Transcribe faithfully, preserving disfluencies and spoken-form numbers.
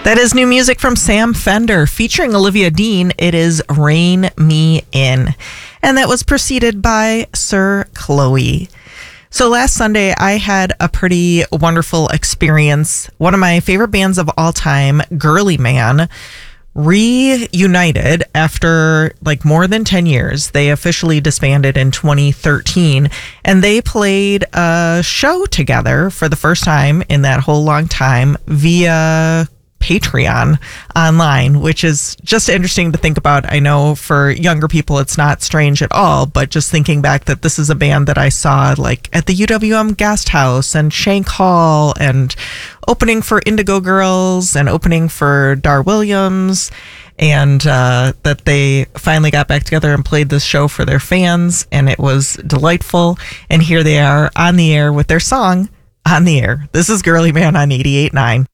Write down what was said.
That is new music from Sam Fender featuring Olivia Dean. It is Rein Me In. And that was preceded by Sir Chloe. So last Sunday, I had a pretty wonderful experience. One of my favorite bands of all time, Girly Man, reunited after like more than ten years. They officially disbanded in twenty thirteen, and they played a show together for the first time in that whole long time via Patreon online, which is just interesting to think about. I know for younger people it's not strange at all, but just thinking back that this is a band that I saw like at the U W M Guest House and Shank Hall and opening for Indigo Girls and opening for Dar Williams, and uh, that they finally got back together and played this show for their fans, and it was delightful. And here they are on the air with their song On the Air. This is Girly Man on eighty-eight point nine.